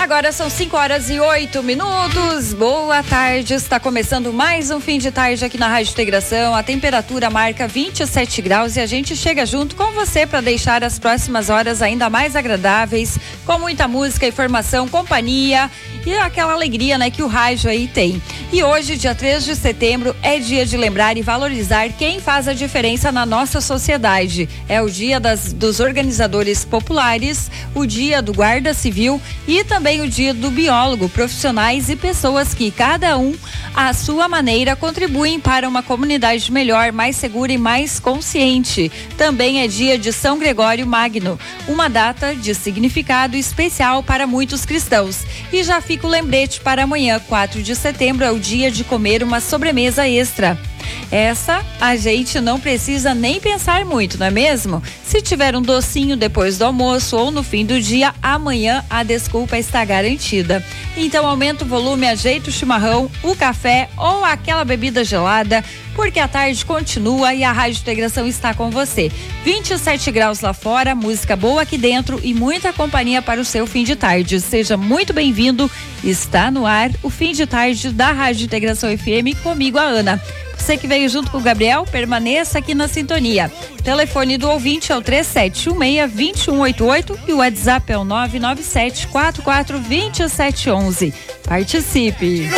Agora são 5h08. Boa tarde, está começando mais um fim de tarde aqui na Rádio Integração. A temperatura marca 27 graus e a gente chega junto com você para deixar as próximas horas ainda mais agradáveis, com muita música, informação, companhia e aquela alegria, né, que o rádio aí tem. E hoje, dia 3 de setembro, é dia de lembrar e valorizar quem faz a diferença na nossa sociedade. É o dia dos organizadores populares, o dia do guarda civil e também o dia do biólogo, profissionais e pessoas que cada um, à sua maneira, contribuem para uma comunidade melhor, mais segura e mais consciente. Também é dia de São Gregório Magno, uma data de significado especial para muitos cristãos. E já fica o lembrete para amanhã, 4 de setembro, é o dia de comer uma sobremesa extra. Essa a gente não precisa nem pensar muito, não é mesmo? Se tiver um docinho depois do almoço ou no fim do dia, amanhã a desculpa está garantida. Então aumenta o volume, ajeita o chimarrão, o café ou aquela bebida gelada, porque a tarde continua e a Rádio Integração está com você. 27 graus lá fora, música boa aqui dentro e muita companhia para o seu fim de tarde. Seja muito bem-vindo. Está no ar o fim de tarde da Rádio Integração FM, comigo, a Ana. Você que veio junto com o Gabriel, permaneça aqui na sintonia. Telefone do ouvinte é o 3716-2188 e o WhatsApp é o 997-442711. Participe!